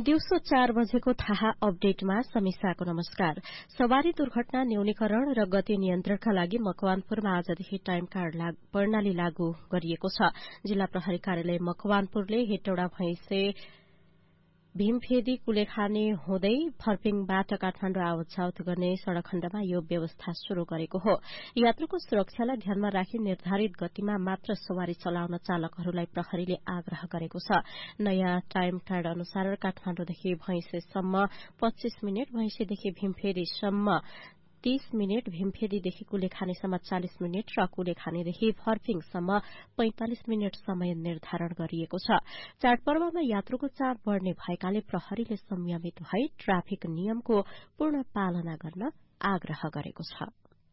दिउँसो 4 बजेको थाहा अपडेटमा समीक्षाको नमस्कार। सवारी दुर्घटना न्यूनीकरण र गति नियन्त्रणका लागि मकवानपुरमा आजदेखि टाइम कार्ड प्रणाली लागू गरिएको छ। जिल्ला प्रहरी कार्यालय मकवानपुरले हेटौडा भैंसे भीमफेदी कुलेखानी हुँदै फर्पिङबाट काठमाण्डु आवत जावत गर्ने सड़क खण्डमा यो व्यवस्था शुरू गरेको हो। यात्रुको सुरक्षालाई ध्यानमा राखी निर्धारित गतिमा मात्र सवारी चलाउन चालकहरूलाई प्रहरीले आग्रह गरेको छ। नयाँ टाइम कार्ड अनुसार काठमाण्डुदेखि भैंसेसम्म 25 मिनट, भैंसेदेखि भीमफेदीसम्म 30 मिनट, भीमफेदीदेखि कुलेखानीसम्म 40 मिनट र कुलेखानीदेखि फर्पिङसम्म 45 मिनट समय निर्धारण गरिएको छ। चाडपर्वमा यात्रुको चाप बढ़ने भएकाले प्रहरीले संयमित भई ट्राफिक नियमको पूर्ण पालना गर्न आग्रह गरेको छ।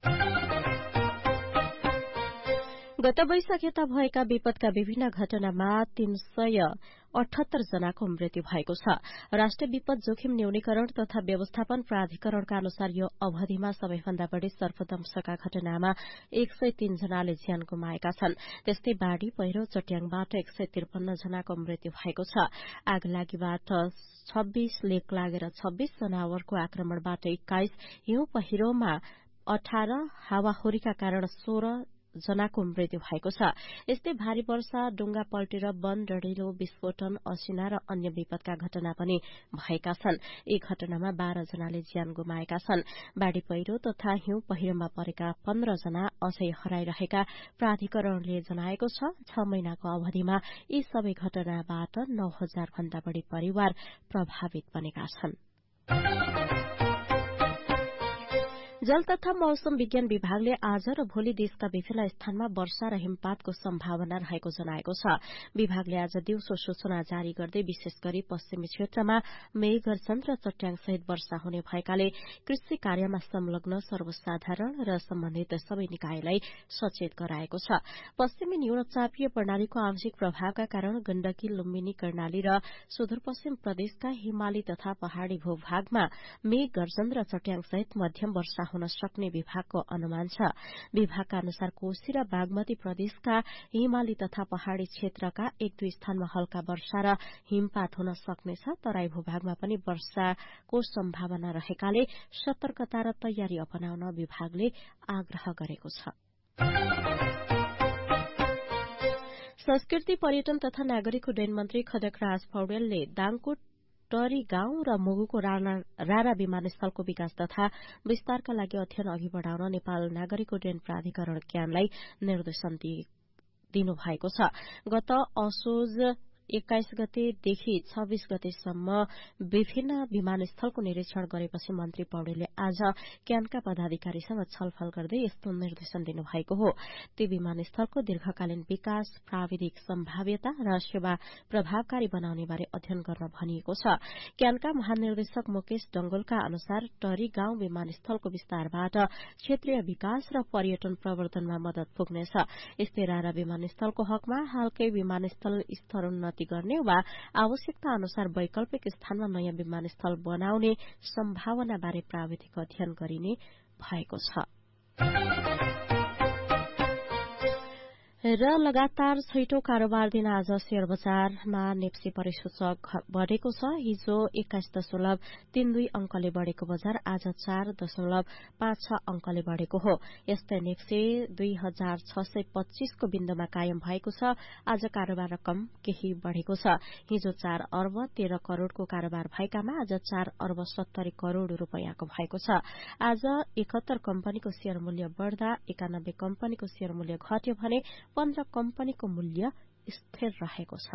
गत वैशाख यता भएका विपदका विभिन्न घटनामा 378 जनाको मृत्यु भएको छ। राष्ट्रिय विपद जोखिम न्यूनीकरण तथा व्यवस्थापन प्राधिकरणका अनुसार यो अवधिमा सबैभन्दा बढ़ी सर्पदंशका घटनामा 103 जनाले ज्यान गुमाएका छन्। त्यस्तै बाढ़ी, पहिरो, चट्याङबाट 153 जनाको मृत्यु भएको छ। आगलागीबाट 26, लेक लागेर 26, जनावरको आक्रमणबाट 21, हिउँ पहिरोमा 18, हावाहुरीका कारण 16 जनाको मृत्यु भएको छ। यस्तै भारी वर्षा, डुंगा पल्टेर वन डढिलो, विस्फोटन, असिना र अन्य विपदका घटना पनि भएका छन्। यी घटनामा 12 जनाले ज्यान गुमाएका छन्। बाढ़ी पहिरो तथा हिउँ पहिरोमा परेका 15 जना अझै हराइरहेका प्राधिकरणले जनाएको छ। 6 महिनाको अवधिमा यी सबै घटनाबाट 9000 भन्दा बढ़ी परिवार प्रभावित बनेका छन्। जल तथा मौसम विज्ञान विभागले आज र भोलि देशका विभिन्न स्थानमा वर्षा र हिमपातको सम्भावना रहेको जनाएको छ। विभागले आज दिउँसो सूचना जारी गर्दै विशेष गरी पश्चिमी क्षेत्रमा मेघगर्जन र चट्याङसहित वर्षा हुने भएकाले कृषि कार्यमा संलग्न सर्वसाधारण र सम्बन्धित सबै निकायलाई सचेत गराएको छ। पश्चिमी न्यूनचापीय प्रणालीको आंशिक प्रभावका कारण गण्डकी, लुम्बिनी, कर्णाली र सुदूरपश्चिम प्रदेशका हिमाली तथा पहाड़ी भूभागमा मेघगर्जन र चट्याङसहित मध्यम वर्षा हुन सक्ने विभागको अनुमान छ। विभागका अनुसार कोशी र बागमती प्रदेशका हिमाली तथा पहाड़ी क्षेत्रका 1-2 स्थानमा हल्का वर्षा र हिमपात हुन सक्नेछ। तराई भूभागमा पनि वर्षाको सम्भावना रहेकाले सतर्कता र तयारी अपनाउन विभागले आग्रह गरेको छ। संस्कृति, पर्यटन तथा नागरिक उड्डयन मन्त्री खदकराज पौडेलले दाङको टरी गाउँ र मुगुको रारा विमानस्थलको विकास तथा विस्तारका लागि अध्ययन अघि बढ़ाउन नेपाल नागरिक उड्डयन प्राधिकरण ज्ञानलाई निर्देशन दिनुभएको छ। गत असोज 21 गतेदेखि 26 गतेसम्म विभिन्न विमानस्थलको निरीक्षण गरेपछि मन्त्री पौडेलले आज क्यानका पदाधिकारीसँग छलफल गर्दै यस्तो निर्देशन दिनुभएको हो। ती विमानस्थलको दीर्घकालीन विकास, प्राविधिक सम्भाव्यता र सेवा प्रभावकारी बनाउने बारे अध्ययन गर्न भनिएको छ। क्यानका महानिर्देशक मुकेश डंगोलका अनुसार टरी गाउँ विमानस्थलको विस्तारबाट क्षेत्रीय विकास र पर्यटन प्रवर्धनमा मदत पुग्नेछ। यस्तै रारा विमानस्थलको हकमा हालकै विमानस्थल स्तरोन्नति गर्ने वा आवश्यकता अनुसार वैकल्पिक स्थानमा नयाँ विमानस्थल बनाउने सम्भावना बारे प्राविधिक अध्ययन गरिने भएको छ। र लगातार 6औं कारोबार दिन आज शेयर बजारमा नेप्सी परिसूचक बढ़ेको छ। हिजो 21.32 अंकले बढ़ेको बजार आज 4.56 अंकले बढ़ेको हो। यस्तै नेप्सी 2625 को बिन्दुमा कायम भएको छ। आज कारोबार रकम केही बढ़ेको छ। हिजो 4 अर्ब 13 करोड़को कारोबार भएकामा आज 4 अर्ब 70 करोड़ रूपैयाँको भएको छ। आज 71 कम्पनीको शेयर मूल्य बढ़दा 91 कम्पनीको शेयर मूल्य घट्यो भने 15 कम्पनीको मूल्य स्थिर रहेको छ।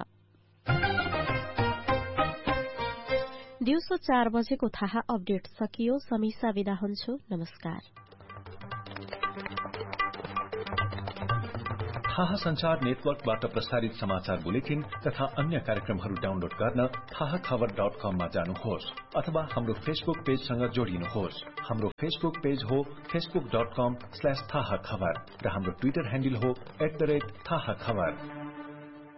दिउँसो 4 बजेको थाहा अपडेट सकियो। समीक्षा विदा हुन्छु। नमस्कार। थाहा संचार नेटवर्कबाट प्रसारित समाचार बुलेटिन तथा अन्य कार्यक्रमहरू डाउनलोड गर्न थाहाखबर.com मा जानुहोस् अथवा हाम्रो फेसबुक पेजसँग जोडिनुहोस्। हाम्रो फेसबुक पेज हो facebook.com/थाहाखबर र हाम्रो ट्विटर ह्यान्डल हो @थाहाखबर।